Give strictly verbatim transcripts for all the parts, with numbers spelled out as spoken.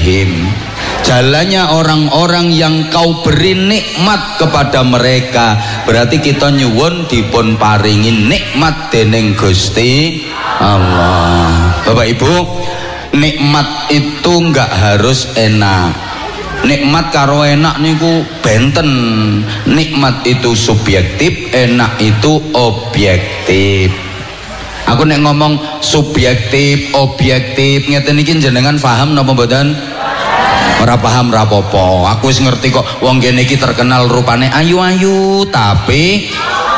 alaihim. Jalannya orang-orang yang kau beri nikmat kepada mereka. Berarti kita nyuwun dipun paringi nikmat dening Gusti Allah. Bapak Ibu, nikmat itu enggak harus enak. Nikmat karo enak niku benten. Nikmat itu subjektif, enak itu objektif. Aku nek ngomong subjektif, objektif ngeten iki jenengan paham napa mboten? Ora paham ra apa-apa. Aku wis ngerti kok wong kene iki terkenal rupane ayu-ayu tapi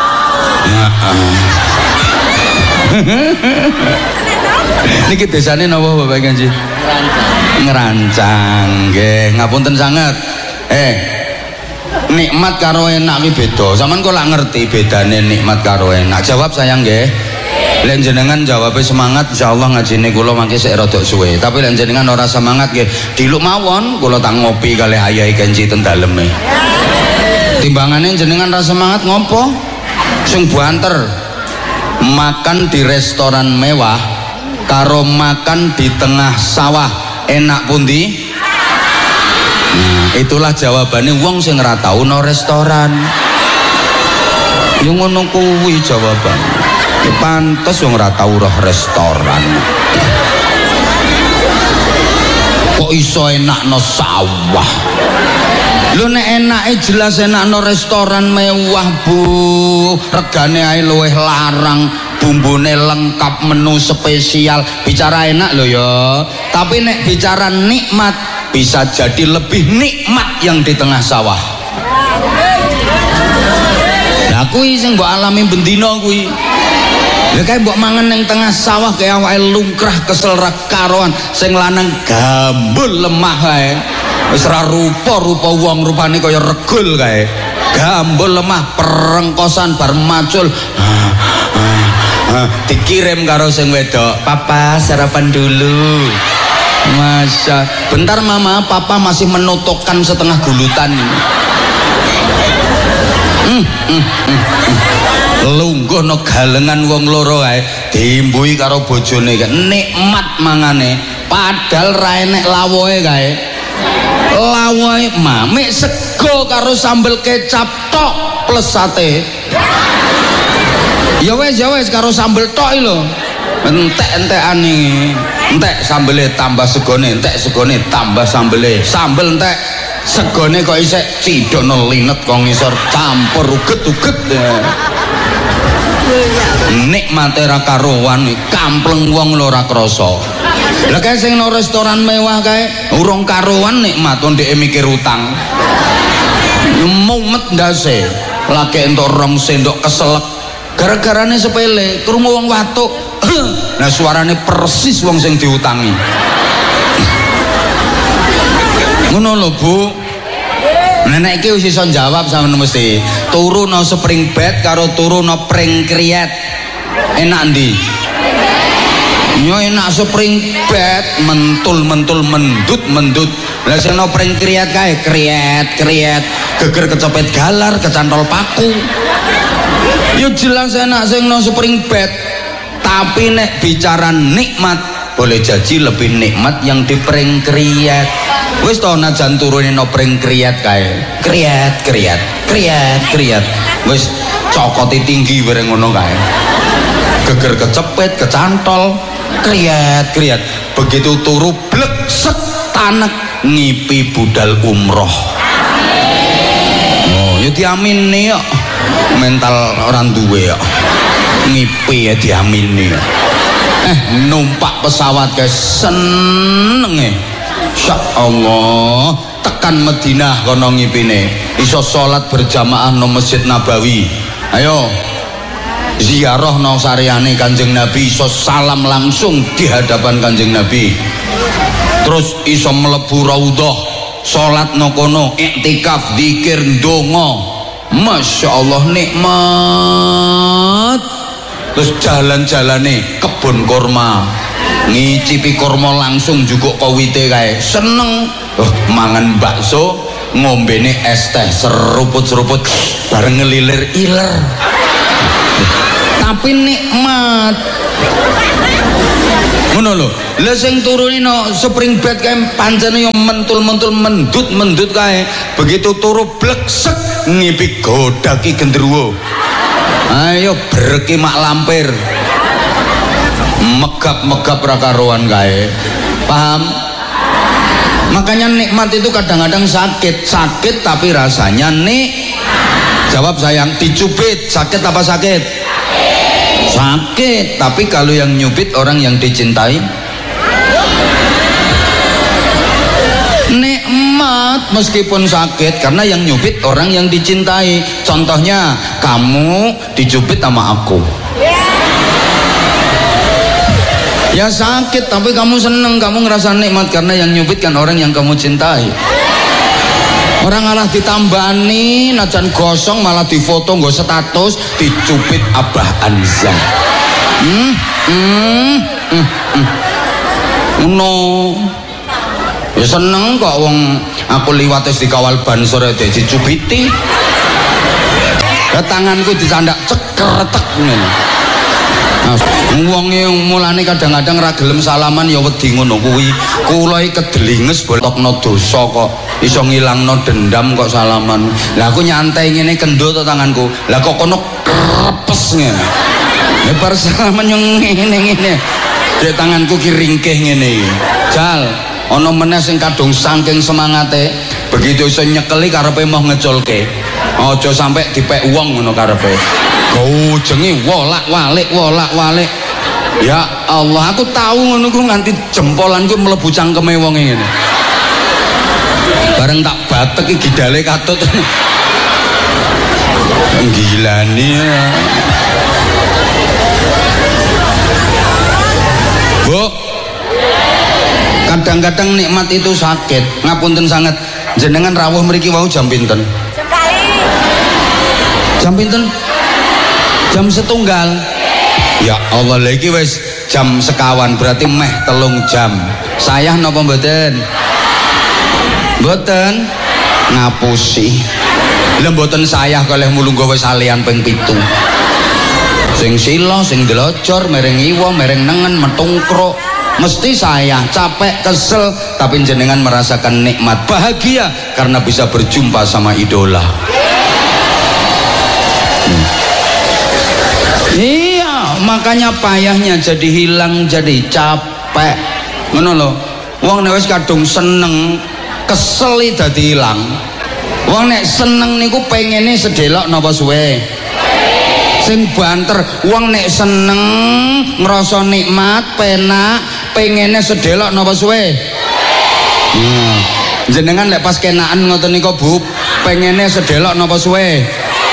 niki desane napa Bapak Kanji? Ngerancang. Ngerancang nggih. Ngapunten sanget. Eh, nikmat karo enak iki beda. Sampeyan kok lak ngerti bedane nikmat karo enak? Jawab sayang nggih. Lek jenengan jawabnya semangat, insyaallah ngajine kula mangke sik rada suwe. Tapi lek jenengan ora semangat nggih, diluk mawon kula tak ngopi kali ayahe Kenji ten daleme. Timbangane jenengan ra semangat ngopo? Sing banter. Makan di restoran mewah karo makan di tengah sawah enak pundi? Nah, itulah jawabannya wong sing ora tau no restoran. Yo ngono kuwi jawaban. Pantes wong ora tau roh restoran. Kok iso enakno sawah? Lho nek enake jelas enakno restoran mewah, Bu. Regane ae luwih larang, bumbune lengkap, menu spesial. Bicara enak lho ya. Tapi nek bicara nikmat, bisa jadi lebih nikmat yang di tengah sawah. Lah kuwi sing mbok alami bendina kuwi. Lha kae mbok mangan ning tengah sawah kaya awake lungkrah kesel ra karuan, sing lanang gambul lemah kae. Wis ra rupa-rupa wong rupane kaya regul kae. Gambul lemah perengkosan bar macul. Dikirim karo sing wedok, "Papa sarapan dulu." Masa bentar mama, papa masih menutupkan setengah gulutan. Hmm, hmm, hmm, hmm. Lungguh no galengan wong loro kae diimbui karo bojone kae nikmat mangane padahal ra enek lawoe kae. Lawoe mamik sego karo sambel kecap tok plus sate. Ya wes ya wes karo sambel tok lho. Entek-entekane. Entek sambele tambah segone, entek segone tambah sambele. Sambel entek segone kok isek cidono linet kok ngisor campur uget-uget. Nikmate ra karuan, kampleng wong lho ora krasa. Lah kae sing no restoran mewah kae urung karuan nikmat wong dhek mikir utang. Mumet ndase, lagi entuk rong sendok keselek. Gara-garane sepele, krungu wong watuk. Nah suarane persis wong sing diutangi. Ngono lho, Bu. Nenek iki wis iso jawab sampeyan mesti. Turu no spring bed karo turu no pring kriet. Enak ndi? Yo enak spring bed, mentul-mentul mendut-mendut. Lah sing no pring kriet kae kriet-kriet, geger kecepet galar, kecantol paku. Yo jelas enak sing no spring bed. Tapi nek bicara nikmat, boleh jadi lebih nikmat yang di pring kriet. Wis to najan turune no pring kriet kae. Kriet, kriet, kriet, kriet. Wis cokote tinggi bareng ngono kae. Geger kecepet, kecantol, kriet, kriet. Begitu turu blek set tanek ngipi budal umroh. Oh, ya diamini kok. Mental orang duwe kok. Ngipi ya diamini. Eh numpak pesawat guys seneng e. Insya Allah tekan Madinah kono ngipine iso sholat berjamaah no Masjid Nabawi. Ayo ziarah no saryane Kanjeng Nabi, iso salam langsung di hadapan Kanjeng Nabi. Terus iso mlebu raudhah sholat no kono, iktikaf, dzikir, ndonga. Masya Allah nikmat. Terus jalan-jalane kebun kurma, ngicipi kurma langsung juga kawite kae seneng. Oh, mangan bakso ngombene es teh seruput-seruput bareng ngelilir iler. Tapi nikmat. Ngono lho. Lah sing turune no spring bed kae pancene yo mentul-mentul mendut-mendut kae. Begitu turu bleksek ngipi godaki gendruwo. Ayo breki mak lampir. Megap-megap ra karuan kae. Paham? Makanya nikmat itu kadang-kadang sakit, sakit tapi rasanya nik. Jawab sayang, dicubit sakit apa sakit? Sakit, tapi kalau yang nyubit orang yang dicintai, nikmat meskipun sakit karena yang nyubit orang yang dicintai. Contohnya kamu dicubit sama aku, ya sakit tapi kamu seneng, kamu ngerasa nikmat karena yang nyubit kan orang yang kamu cintai. Orang malah ditambani najan gosong malah difoto nggo status dicubit Abah Anza. Hmm, hmm, hmm, hmm. No. Ya seneng kok wong aku liwat wis dikawal bansur dicubiti. Ya tanganku disandak cekeretek ngene. Nah, wonge mulane kadang-kadang ra gelem salaman ya wedi ngono kuwi. Kula iki kedelinges bolokno dosa kok iso ngilangno dendam kok salaman. Lah aku nyantai ngene kendo to tanganku. Lah kok kono krepes ngene. Ya bar salaman yo ngene-ngene. Dek tanganku ki ringkih ngene iki. Jal, ana meneh sing kadung saking semangate, begitu iso nyekeli karepe mau ngeculke. Aja sampe dipek wong ngono karepe. Gojengi wolak-walik wolak-walik. Ya Allah, aku tahu ngono ku nganti jempolanku mlebu cangkeme wong ngene. Bareng tak batek iki gidale katut. Gilani ya. Bu, kadang-kadang nikmat itu sakit. Ngapunten sangat. Jenengan rawuh mriki wau jam pinten? Sekali. Jam pinten? Jam setunggal. Ya Allah, lagi wes jam sekawan berarti meh telung jam. Sayah napa mboten? Mboten ngapusi. Lha mboten sayah kalih mulungga wis alian ping pitu. Sing sila, sing delojor, mereng iwa, mereng nengen, metungkruk. Mesti saya capek, kesel, tapi jenengan merasakan nikmat, bahagia karena bisa berjumpa sama idola. Hmm. Iya, makanya payahnya jadi hilang, jadi capek. Ngono lho. Wong nek wis kadung seneng, kesel dadi ilang. Wong nek seneng niku pengene sedelok napa suwe. Sing banter, wong nek seneng ngrasa nikmat, penak, pengene sedelok napa suwe. Hmm. Jenengan lek pas kenaan ngoten nika Bu, pengene sedelok napa suwe.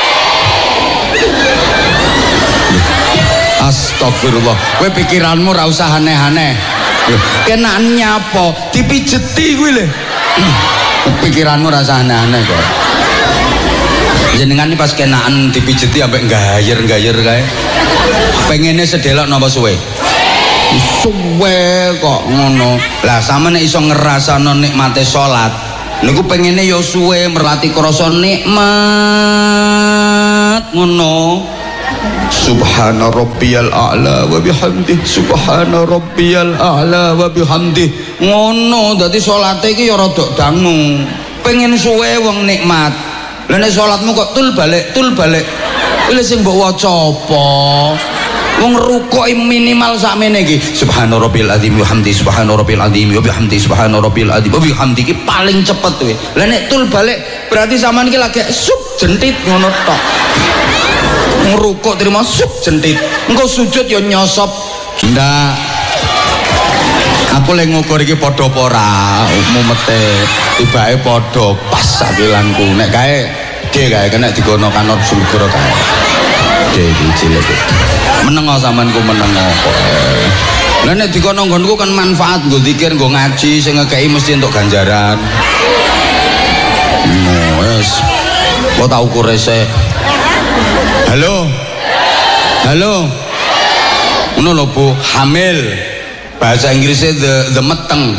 Astagfirullah, kowe pikiranmu ra usah aneh-aneh. Kenaan nyapa? Dipijeti kuwi lho. Pikiranmu ra usah aneh-aneh kok. Jenengan iki pas kenaan dipijeti ambek gayer-gayer kae. Pengene sedelok napa suwe? Suwe kok ngono. Lah sampe nek iso ngrasakno nikmate salat, niku pengene ya suwe merlati krasa nikmat ngono. Subhana rabbiyal a'la wa bihamdih, subhana rabbiyal a'la wa bihamdih. Ngono dadi salate iki ya rada dangu. Pengen suwe wong nikmat. Lah nek salatmu kok tul balik, tul balik. Kuwi sing mbok waca apa? Wong rukuk minimal sakmene iki. Subhana rabbil azim wa bihamdi, subhana rabbil azim wa bihamdi, subhana rabbil azim wa bihamdi iki paling cepet kuwi. Lah nek tul balik berarti sampean iki lagi sup jentit ngono tok. Ngerukuk terima sup jentit, engko sujud ya nyosop. Ndak, aku lagi ngukur iki podo pora mumete tibake podo pas sakilanku. Nek kae ge kae kena digono kanor sulgura kae ge iki cilik menengo sampeanku menengo kok. Lah nek dikono nggonku kan manfaat, nggo zikir, nggo ngaji, sing ngekeki mesti entuk ganjaran. No wes kok tak ukur resik. Halo, halo, ngono lho Bu, hamil, bahasa Inggrisnya the the meteng.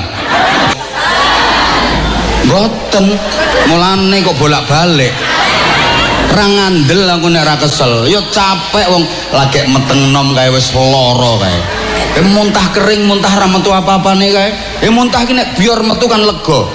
Boten, mulane kok bolak balik. Ra ngandel aku nek ra kesel, yo capek wong lagi meteng nom kae wis lara kae. Eh muntah kering, muntah ra metu apa-apane kae. Eh muntah ki nek biar metu kan lega.